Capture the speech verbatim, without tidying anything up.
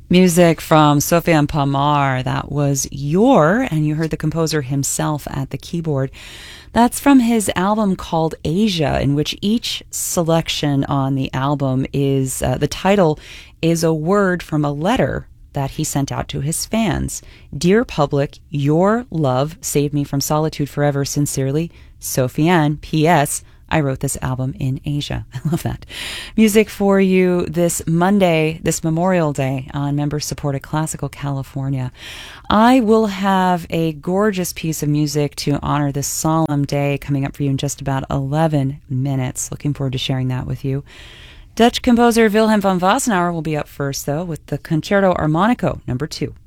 Music from Sofiane Pamar. That was Your, and you heard the composer himself at the keyboard. That's from his album called Asia, in which each selection on the album is, uh, the title is a word from a letter that he sent out to his fans. Dear public, your love saved me from solitude forever. Sincerely, Sofiane. P S. I wrote this album in Asia. I love that. Music for you this Monday, this Memorial Day on member-supported Classical California. I will have a gorgeous piece of music to honor this solemn day coming up for you in just about eleven minutes. Looking forward to sharing that with you. Dutch composer Wilhelm van Wassenaar will be up first, though, with the Concerto Armonico number two.